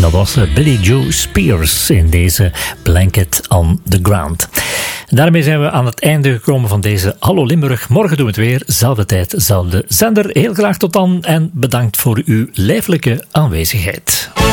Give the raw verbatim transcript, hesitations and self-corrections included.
dat was Billy Joe Spears in deze Blanket on the Ground. Daarmee zijn we aan het einde gekomen van deze Hallo Limburg. Morgen doen we het weer, zelfde tijd, zelfde zender. Heel graag tot dan en bedankt voor uw lijfelijke aanwezigheid.